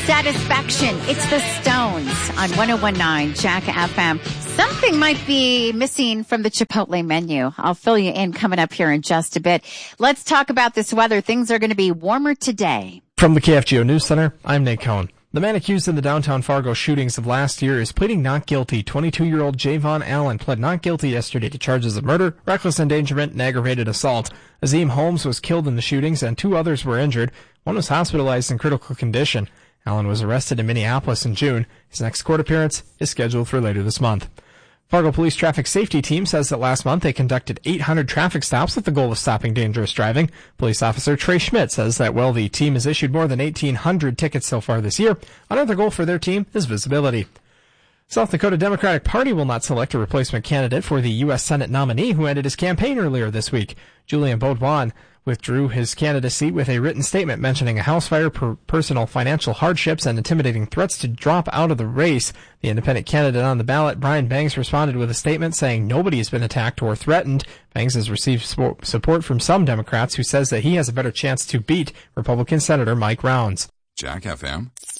Satisfaction. It's the Stones on 101.9 Jack FM. Something might be missing from the Chipotle menu. I'll fill you in coming up here in just a bit. Let's talk about this weather. Things are going to be warmer today. From the KFGO News Center, I'm Nate Cohn. The man accused in the downtown Fargo shootings of last year is pleading not guilty. 22-year-old Javon Allen pled not guilty yesterday to charges of murder, reckless endangerment, and aggravated assault. Azim Holmes was killed in the shootings, and 2 others were injured. One was hospitalized in critical condition. Allen was arrested in Minneapolis in June. His next court appearance is scheduled for later this month. Fargo Police Traffic Safety Team says that last month they conducted 800 traffic stops with the goal of stopping dangerous driving. Police officer Trey Schmidt says that while the team has issued more than 1,800 tickets so far this year, another goal for their team is visibility. South Dakota Democratic Party will not select a replacement candidate for the U.S. Senate nominee who ended his campaign earlier this week. Julian Baudouin withdrew his candidacy with a written statement mentioning a house fire, personal financial hardships, and intimidating threats to drop out of the race. The independent candidate on the ballot, Brian Banks, responded with a statement saying nobody has been attacked or threatened. Banks has received support from some Democrats who says that he has a better chance to beat Republican Senator Mike Rounds. Jack FM.